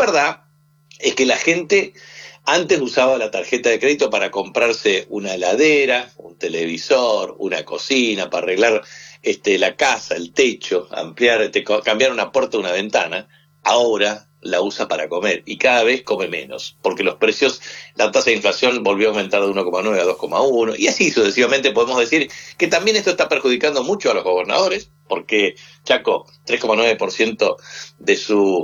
verdad es que la gente antes usaba la tarjeta de crédito para comprarse una heladera, un televisor, una cocina, para arreglar la casa, el techo, ampliar, cambiar una puerta o una ventana. Ahora la usa para comer y cada vez come menos, porque los precios, la tasa de inflación volvió a aumentar de 1,9 a 2,1 y así sucesivamente. Podemos decir que también esto está perjudicando mucho a los gobernadores, porque Chaco, 3,9% de su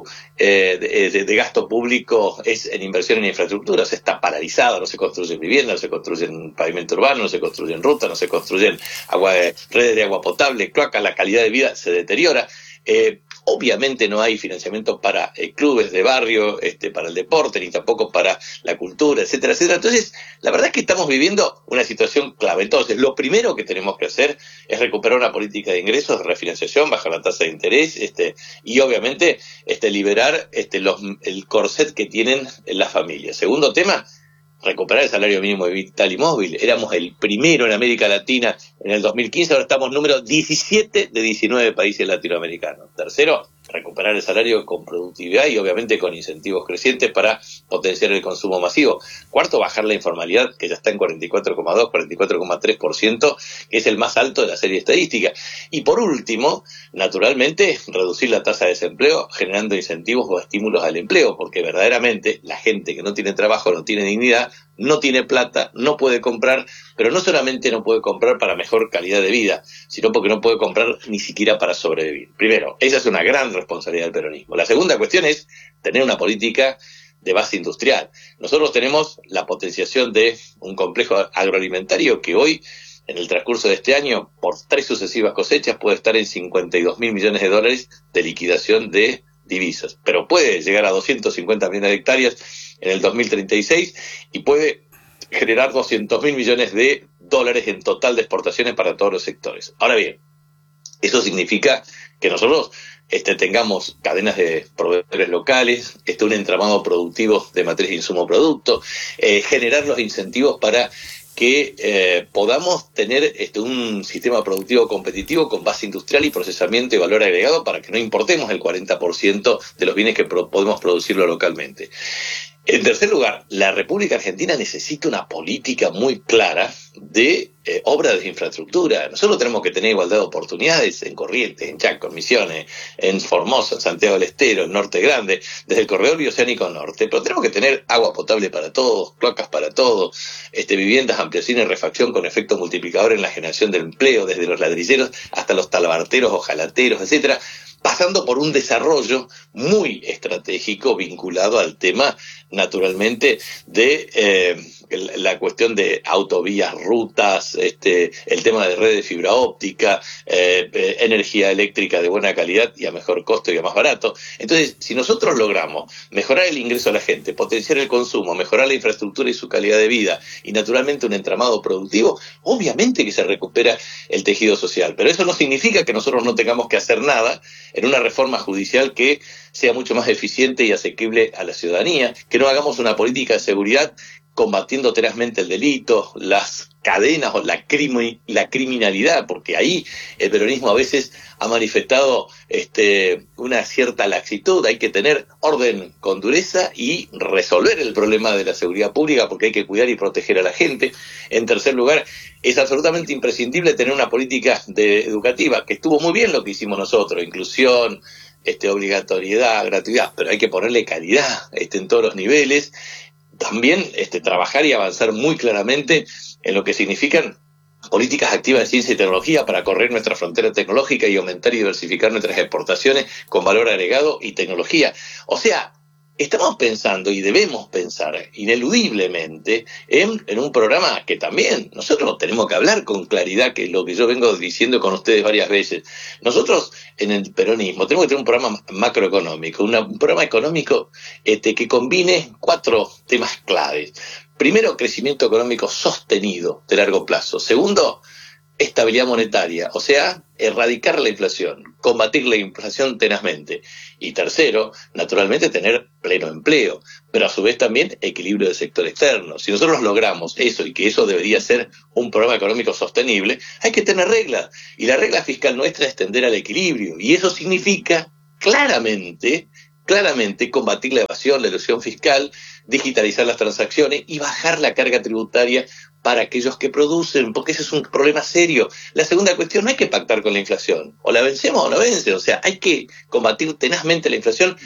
de gasto público es en inversión en infraestructuras. Está paralizado, no se construyen viviendas, no se construyen pavimento urbano, no se construyen rutas, no se construyen redes de agua potable, cloacas, la calidad de vida se deteriora. Obviamente no hay financiamiento para clubes de barrio, para el deporte, ni tampoco para la cultura, etcétera, etcétera. Entonces, la verdad es que estamos viviendo una situación clave. Entonces, lo primero que tenemos que hacer es recuperar una política de ingresos, de refinanciación, bajar la tasa de interés, y obviamente liberar el corset que tienen las familias. Segundo tema, recuperar el salario mínimo vital y móvil. Éramos el primero en América Latina en el 2015, ahora estamos número 17 de 19 países latinoamericanos. Tercero, recuperar el salario con productividad y obviamente con incentivos crecientes para potenciar el consumo masivo. Cuarto, bajar la informalidad, que ya está en 44,2, 44,3%, que es el más alto de la serie estadística. Y por último, naturalmente, reducir la tasa de desempleo generando incentivos o estímulos al empleo, porque verdaderamente la gente que no tiene trabajo, no tiene dignidad, no tiene plata, no puede comprar, pero no solamente no puede comprar para mejor calidad de vida, sino porque no puede comprar ni siquiera para sobrevivir. Primero, esa es una gran responsabilidad del peronismo. La segunda cuestión es tener una política de base industrial. Nosotros tenemos la potenciación de un complejo agroalimentario que hoy, en el transcurso de este año, por 3 sucesivas cosechas, puede estar en 52.000 millones de dólares de liquidación de divisas, pero puede llegar a 250 millones de hectáreas en el 2036 y puede generar 200.000 millones de dólares en total de exportaciones para todos los sectores. Ahora bien, eso significa que nosotros tengamos cadenas de proveedores locales, un entramado productivo de matriz de insumo-producto, generar los incentivos para que podamos tener un sistema productivo competitivo con base industrial y procesamiento y valor agregado para que no importemos el 40% de los bienes que podemos producirlo localmente. En tercer lugar, la República Argentina necesita una política muy clara de obras de infraestructura. Nosotros tenemos que tener igualdad de oportunidades en Corrientes, en Chaco, en Misiones, en Formosa, en Santiago del Estero, en Norte Grande, desde el corredor bioceánico norte, pero tenemos que tener agua potable para todos, cloacas para todos, viviendas, ampliación y refacción con efecto multiplicador en la generación de empleo, desde los ladrilleros hasta los talabarteros, hojalateros, etcétera, pasando por un desarrollo muy estratégico vinculado al tema, naturalmente, de la cuestión de autovías, rutas, el tema de redes de fibra óptica, energía eléctrica de buena calidad y a mejor costo y a más barato. Entonces, si nosotros logramos mejorar el ingreso a la gente, potenciar el consumo, mejorar la infraestructura y su calidad de vida y naturalmente un entramado productivo, obviamente que se recupera el tejido social. Pero eso no significa que nosotros no tengamos que hacer nada en una reforma judicial que sea mucho más eficiente y asequible a la ciudadanía, que no hagamos una política de seguridad combatiendo tenazmente el delito, las cadenas o la criminalidad, porque ahí el peronismo a veces ha manifestado una cierta laxitud. Hay que tener orden con dureza y resolver el problema de la seguridad pública, porque hay que cuidar y proteger a la gente. En tercer lugar, es absolutamente imprescindible tener una política educativa, que estuvo muy bien lo que hicimos nosotros, inclusión, obligatoriedad, gratuidad, pero hay que ponerle calidad en todos los niveles. También trabajar y avanzar muy claramente en lo que significan políticas activas de ciencia y tecnología para correr nuestra frontera tecnológica y aumentar y diversificar nuestras exportaciones con valor agregado y tecnología. O sea, estamos pensando y debemos pensar ineludiblemente en un programa que también nosotros tenemos que hablar con claridad, que es lo que yo vengo diciendo con ustedes varias veces. Nosotros en el peronismo tenemos que tener un programa macroeconómico, un programa económico que combine 4 temas claves. Primero, crecimiento económico sostenido de largo plazo. Segundo, estabilidad monetaria, o sea, erradicar la inflación, combatir la inflación tenazmente. Y tercero, naturalmente, tener pleno empleo, pero a su vez también equilibrio del sector externo. Si nosotros logramos eso, y que eso debería ser un programa económico sostenible, hay que tener reglas. Y la regla fiscal nuestra es tender al equilibrio. Y eso significa claramente claramente combatir la evasión, la elusión fiscal, digitalizar las transacciones y bajar la carga tributaria para aquellos que producen, porque ese es un problema serio. La segunda cuestión, no hay que pactar con la inflación, o la vencemos o no vencen, o sea, hay que combatir tenazmente la inflación,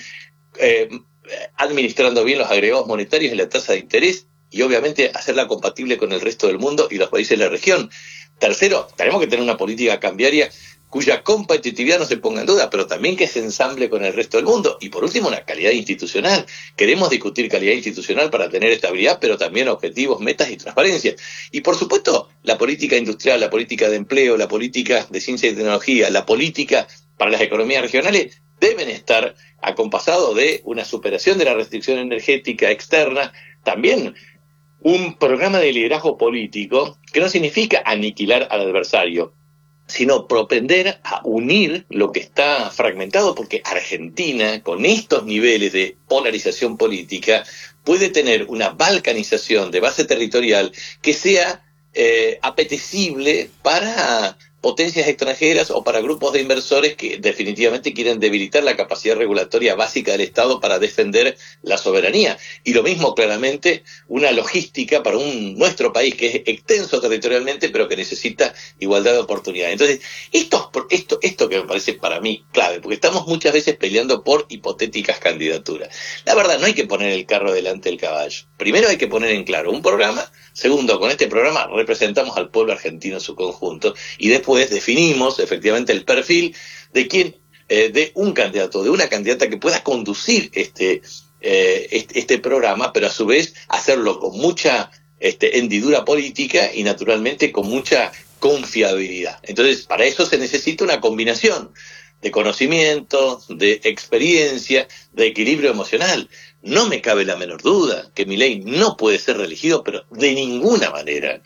administrando bien los agregados monetarios y la tasa de interés, y obviamente hacerla compatible con el resto del mundo y los países de la región. Tercero, tenemos que tener una política cambiaria cuya competitividad no se ponga en duda, pero también que se ensamble con el resto del mundo. Y por último, una calidad institucional. Queremos discutir calidad institucional para tener estabilidad, pero también objetivos, metas y transparencia. Y por supuesto, la política industrial, la política de empleo, la política de ciencia y tecnología, la política para las economías regionales deben estar acompasados de una superación de la restricción energética externa, también un programa de liderazgo político que no significa aniquilar al adversario, sino propender a unir lo que está fragmentado, porque Argentina, con estos niveles de polarización política, puede tener una balcanización de base territorial que sea apetecible para potencias extranjeras o para grupos de inversores que definitivamente quieren debilitar la capacidad regulatoria básica del Estado para defender la soberanía. Y lo mismo claramente una logística para nuestro país que es extenso territorialmente pero que necesita igualdad de oportunidades. Entonces, esto que me parece para mí clave, porque estamos muchas veces peleando por hipotéticas candidaturas. La verdad, no hay que poner el carro delante del caballo. Primero hay que poner en claro un programa. Segundo, con este programa representamos al pueblo argentino en su conjunto y después definimos efectivamente el perfil de quien, de un candidato, de una candidata que pueda conducir este programa, pero a su vez hacerlo con mucha hendidura política y naturalmente con mucha confiabilidad. Entonces, para eso se necesita una combinación de conocimiento, de experiencia, de equilibrio emocional. No me cabe la menor duda que Milei no puede ser reelegido, pero de ninguna manera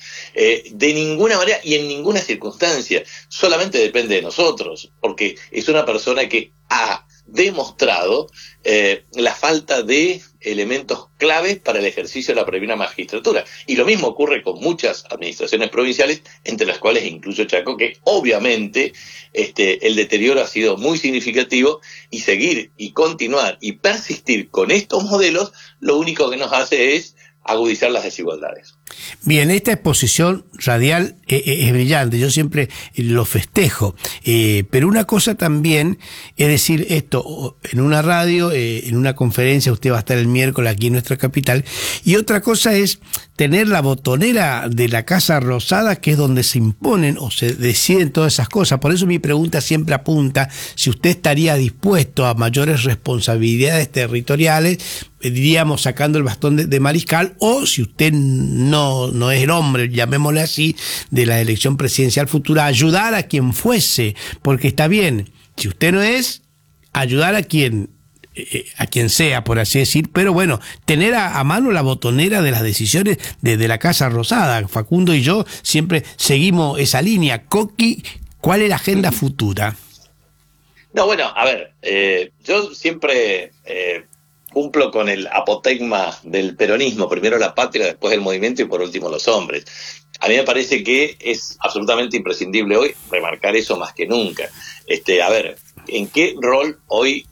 y en ninguna circunstancia. Solamente depende de nosotros, porque es una persona que ha demostrado la falta de elementos claves para el ejercicio de la primera magistratura. Y lo mismo ocurre con muchas administraciones provinciales, entre las cuales incluyo Chaco, que obviamente el deterioro ha sido muy significativo, y seguir y continuar y persistir con estos modelos lo único que nos hace es agudizar las desigualdades. Bien, esta exposición radial es brillante, yo siempre lo festejo, pero una cosa también es decir esto en una radio, en una conferencia, usted va a estar el miércoles aquí en nuestra capital, y otra cosa es tener la botonera de la Casa Rosada, que es donde se imponen o se deciden todas esas cosas. Por eso mi pregunta siempre apunta si usted estaría dispuesto a mayores responsabilidades territoriales, diríamos sacando el bastón de mariscal, o si usted no es el hombre, llamémosle así, de la elección presidencial futura, ayudar a quien fuese, porque está bien, si usted no es, ayudar a quien sea, por así decir, pero bueno, tener a mano la botonera de las decisiones de la Casa Rosada. Facundo y yo siempre seguimos esa línea. Coqui, ¿cuál es la agenda futura? No, bueno, a ver, yo siempre cumplo con el apotegma del peronismo, primero la patria, después el movimiento y por último los hombres. A mí me parece que es absolutamente imprescindible hoy remarcar eso más que nunca. A ver, ¿en qué rol hoy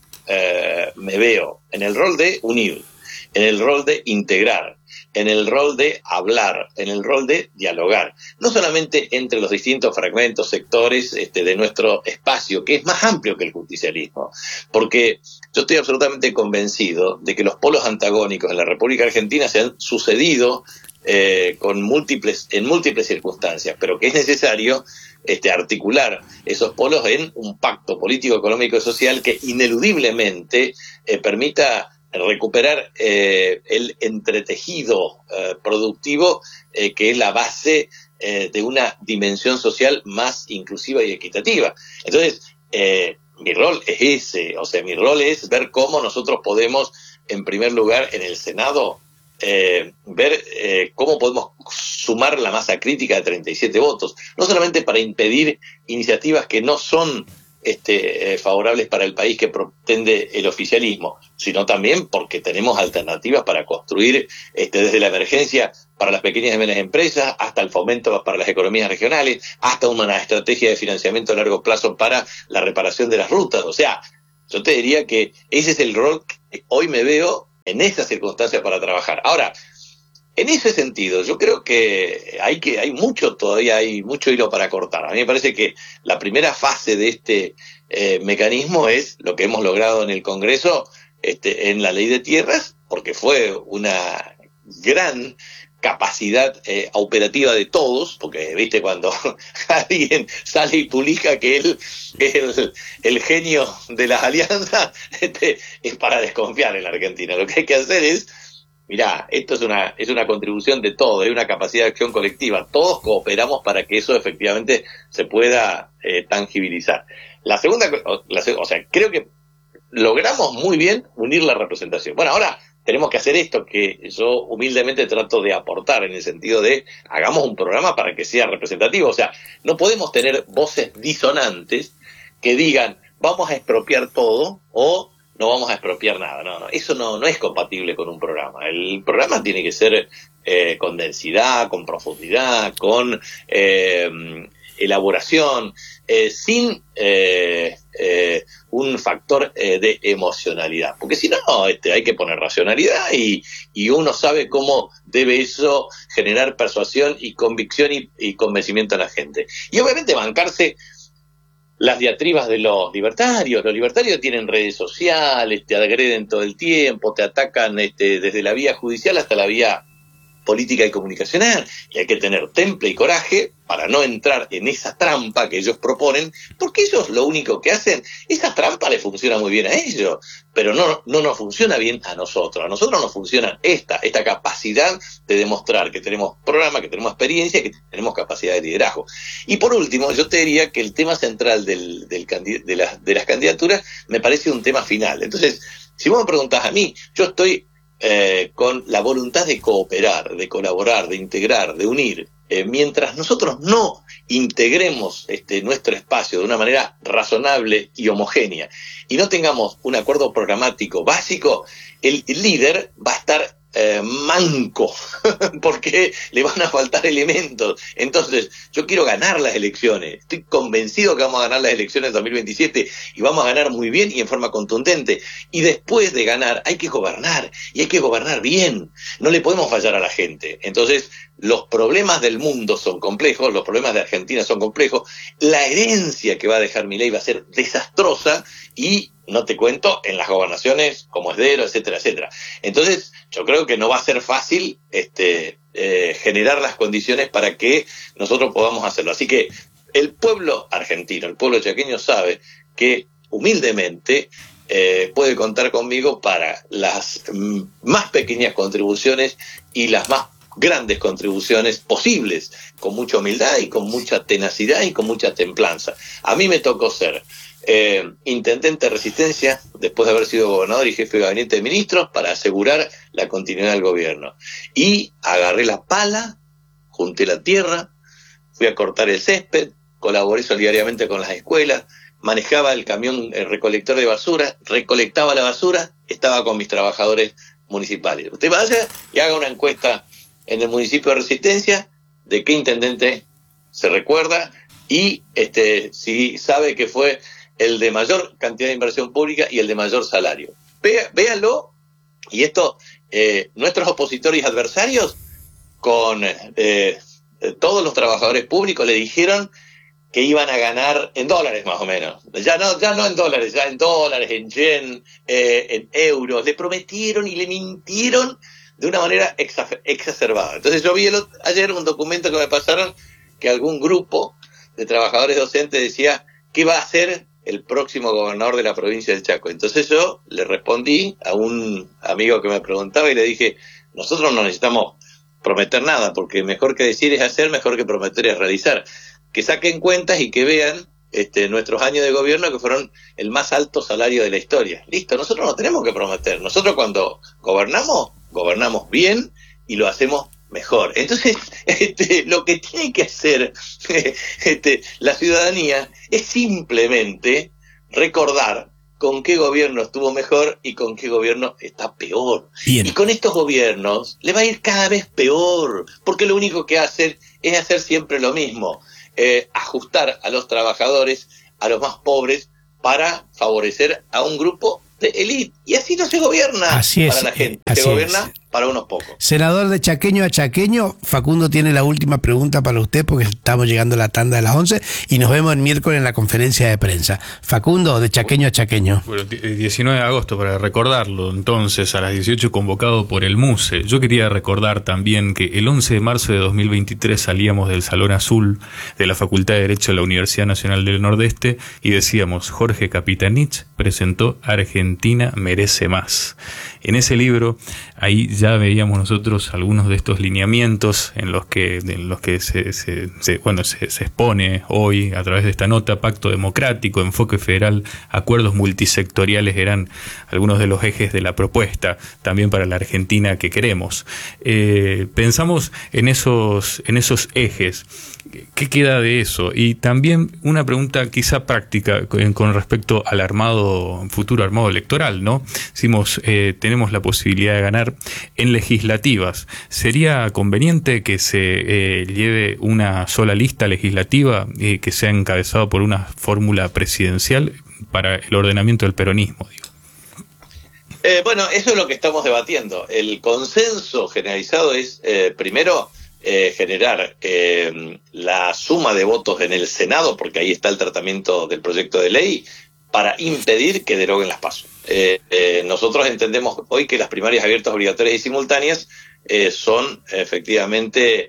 me veo? En el rol de unir, en el rol de integrar, en el rol de hablar, en el rol de dialogar, no solamente entre los distintos fragmentos, sectores de nuestro espacio, que es más amplio que el justicialismo, porque yo estoy absolutamente convencido de que los polos antagónicos en la República Argentina se han sucedido en múltiples circunstancias, pero que es necesario articular esos polos en un pacto político, económico y social que ineludiblemente permita recuperar el entretejido productivo que es la base de una dimensión social más inclusiva y equitativa. Entonces, mi rol es ese, o sea, mi rol es ver cómo nosotros podemos, en primer lugar, en el Senado, ver cómo podemos sumar la masa crítica de 37 votos, no solamente para impedir iniciativas que no son favorables para el país que pretende el oficialismo, sino también porque tenemos alternativas para construir desde la emergencia para las pequeñas y medianas empresas, hasta el fomento para las economías regionales, hasta una estrategia de financiamiento a largo plazo para la reparación de las rutas. O sea, yo te diría que ese es el rol hoy me veo en esas circunstancias para trabajar. Ahora, en ese sentido, yo creo que hay mucho hilo para cortar. A mí me parece que la primera fase de este mecanismo es lo que hemos logrado en el Congreso, en la ley de tierras, porque fue una gran capacidad operativa de todos, porque viste cuando alguien sale y publica que él es el genio de las alianzas, es para desconfiar en la Argentina. Lo que hay que hacer es, mirá, esto es una contribución de todos, es una capacidad de acción colectiva, todos cooperamos para que eso efectivamente se pueda tangibilizar. La segunda, o sea, creo que logramos muy bien unir la representación. Bueno, ahora tenemos que hacer esto que yo humildemente trato de aportar, en el sentido de hagamos un programa para que sea representativo. O sea, no podemos tener voces disonantes que digan vamos a expropiar todo o no vamos a expropiar nada. No, eso no es compatible con un programa. El programa tiene que ser con densidad, con profundidad, con elaboración, sin un factor de emocionalidad, porque si no, hay que poner racionalidad y uno sabe cómo debe eso generar persuasión y convicción y convencimiento a la gente. Y obviamente bancarse las diatribas de los libertarios. Los libertarios tienen redes sociales, te agreden todo el tiempo, te atacan desde la vía judicial hasta la vía política y comunicacional, y hay que tener temple y coraje para no entrar en esa trampa que ellos proponen, porque ellos lo único que hacen, esa trampa le funciona muy bien a ellos, pero no nos funciona bien a nosotros nos funciona esta capacidad de demostrar que tenemos programa, que tenemos experiencia, que tenemos capacidad de liderazgo. Y por último, yo te diría que el tema central de las candidaturas me parece un tema final. Entonces, si vos me preguntás a mí, yo estoy con la voluntad de cooperar, de colaborar, de integrar, de unir. Mientras nosotros no integremos nuestro espacio de una manera razonable y homogénea y no tengamos un acuerdo programático básico, el líder va a estar manco, porque le van a faltar elementos. Entonces, yo quiero ganar las elecciones, estoy convencido que vamos a ganar las elecciones en 2027 y vamos a ganar muy bien y en forma contundente, y después de ganar hay que gobernar, y hay que gobernar bien, no le podemos fallar a la gente. Entonces, los problemas del mundo son complejos, los problemas de Argentina son complejos, la herencia que va a dejar Milei va a ser desastrosa, y no te cuento en las gobernaciones como Esdero, etcétera, etcétera. Entonces, yo creo que no va a ser fácil generar las condiciones para que nosotros podamos hacerlo. Así que el pueblo argentino, el pueblo chaqueño sabe que humildemente puede contar conmigo para las más pequeñas contribuciones y las más grandes contribuciones posibles, con mucha humildad y con mucha tenacidad y con mucha templanza. A mí me tocó ser intendente de Resistencia después de haber sido gobernador y jefe de gabinete de ministros para asegurar la continuidad del gobierno, y agarré la pala, junté la tierra, fui a cortar el césped, colaboré solidariamente con las escuelas, manejaba el camión recolector de basura, recolectaba la basura, estaba con mis trabajadores municipales. Usted vaya y haga una encuesta en el municipio de Resistencia de qué intendente se recuerda y si sabe que fue el de mayor cantidad de inversión pública y el de mayor salario. Véanlo, y esto, nuestros opositores y adversarios, con todos los trabajadores públicos, le dijeron que iban a ganar en dólares más o menos. Ya no en dólares, ya en dólares, en yen, en euros. Le prometieron y le mintieron de una manera exacerbada. Entonces yo vi ayer un documento que me pasaron que algún grupo de trabajadores docentes decía ¿qué va a hacer el próximo gobernador de la provincia del Chaco? Entonces yo le respondí a un amigo que me preguntaba y le dije, nosotros no necesitamos prometer nada, porque mejor que decir es hacer, mejor que prometer es realizar. Que saquen cuentas y que vean nuestros años de gobierno, que fueron el más alto salario de la historia. Listo, nosotros no tenemos que prometer. Nosotros cuando gobernamos bien y lo hacemos mejor. Entonces, lo que tiene que hacer la ciudadanía es simplemente recordar con qué gobierno estuvo mejor y con qué gobierno está peor. Bien. Y con estos gobiernos le va a ir cada vez peor, porque lo único que hacen es hacer siempre lo mismo, ajustar a los trabajadores, a los más pobres, para favorecer a un grupo de élite. Y así no se gobierna para la gente, se gobierna para unos pocos. Senador, de chaqueño a chaqueño, Facundo tiene la última pregunta para usted porque estamos llegando a la tanda de las 11 y nos vemos el miércoles en la conferencia de prensa. Facundo, de chaqueño a chaqueño. Bueno, 19 de agosto, para recordarlo, entonces a las 18 convocado por el MUSE. Yo quería recordar también que el 11 de marzo de 2023 salíamos del Salón Azul de la Facultad de Derecho de la Universidad Nacional del Nordeste y decíamos: Jorge Capitanich presentó Argentina merece más. En ese libro, ahí ya veíamos nosotros algunos de estos lineamientos en los que se expone hoy a través de esta nota: pacto democrático, enfoque federal, acuerdos multisectoriales eran algunos de los ejes de la propuesta también para la Argentina que queremos. Pensamos en esos ejes. ¿Qué queda de eso? Y también una pregunta quizá práctica con respecto al futuro armado electoral, ¿no? Decimos, tenemos la posibilidad de ganar en legislativas. ¿Sería conveniente que se lleve una sola lista legislativa que sea encabezado por una fórmula presidencial para el ordenamiento del peronismo, digo? Bueno, eso es lo que estamos debatiendo. El consenso generalizado es, primero, generar la suma de votos en el Senado, porque ahí está el tratamiento del proyecto de ley, para impedir que deroguen las PASO. Nosotros entendemos hoy que las primarias abiertas, obligatorias y simultáneas son efectivamente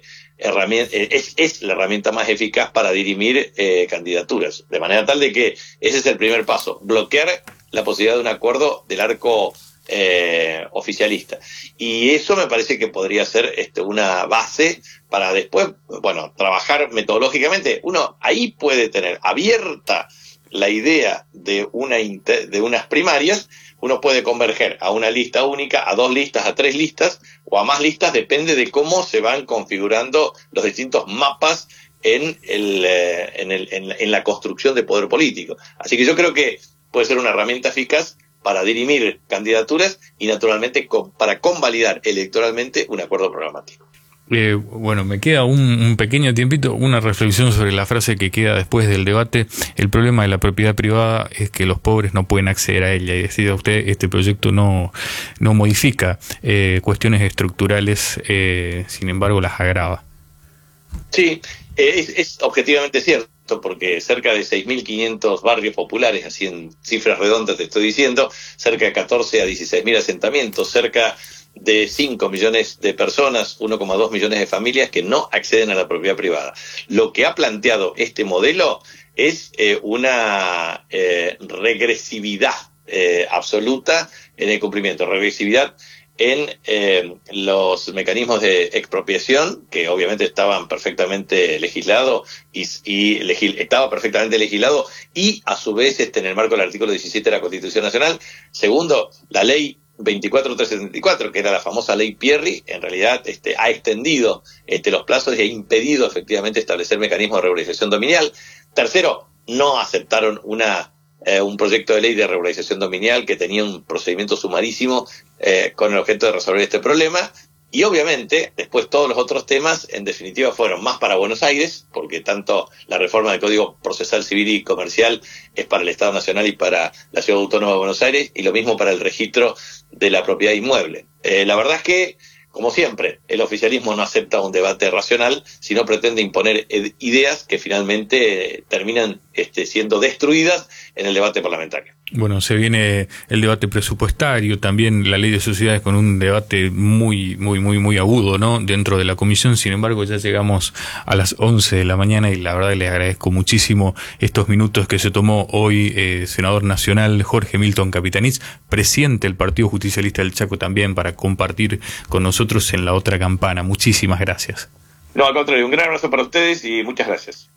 es la herramienta más eficaz para dirimir candidaturas, de manera tal de que ese es el primer paso: bloquear la posibilidad de un acuerdo del arco oficialista. Y eso me parece que podría ser una base para después, bueno, trabajar metodológicamente. Uno ahí puede tener abierta la idea de unas primarias. Uno puede converger a una lista única, a 2 listas, a 3 listas o a más listas, depende de cómo se van configurando los distintos mapas en la construcción de poder político. Así que yo creo que puede ser una herramienta eficaz para dirimir candidaturas y, naturalmente, para convalidar electoralmente un acuerdo programático. Bueno, me queda un pequeño tiempito, una reflexión sobre la frase que queda después del debate. El problema de la propiedad privada es que los pobres no pueden acceder a ella, y decía usted, este proyecto no modifica cuestiones estructurales, sin embargo las agrava. Sí, es objetivamente cierto, porque cerca de 6.500 barrios populares, así en cifras redondas te estoy diciendo, cerca de 14 a 16.000 asentamientos, cerca de 5 millones de personas, 1,2 millones de familias que no acceden a la propiedad privada. Lo que ha planteado este modelo es una regresividad absoluta en el cumplimiento, regresividad en los mecanismos de expropiación, que obviamente estaban perfectamente legislados estaba perfectamente legislado, y a su vez en el marco del artículo 17 de la Constitución Nacional. Segundo, la ley 24.374, que era la famosa ley Pierri, en realidad ha extendido los plazos y ha impedido efectivamente establecer mecanismos de regularización dominial. Tercero, no aceptaron un proyecto de ley de regularización dominial que tenía un procedimiento sumarísimo con el objeto de resolver este problema. Y obviamente, después todos los otros temas, en definitiva, fueron más para Buenos Aires, porque tanto la reforma del Código Procesal Civil y Comercial es para el Estado Nacional y para la Ciudad Autónoma de Buenos Aires, y lo mismo para el registro de la propiedad inmueble. La verdad es que, como siempre, el oficialismo no acepta un debate racional, sino pretende imponer ideas que finalmente terminan siendo destruidas en el debate parlamentario. Bueno, se viene el debate presupuestario, también la ley de sociedades, con un debate muy agudo, ¿no?, dentro de la comisión. Sin embargo, ya llegamos a las 11 de la mañana y la verdad le agradezco muchísimo estos minutos que se tomó hoy, senador nacional Jorge Milton Capitanich, presidente del Partido Justicialista del Chaco, también para compartir con nosotros en La Otra Campana. Muchísimas gracias. No, al contrario, un gran abrazo para ustedes y muchas gracias.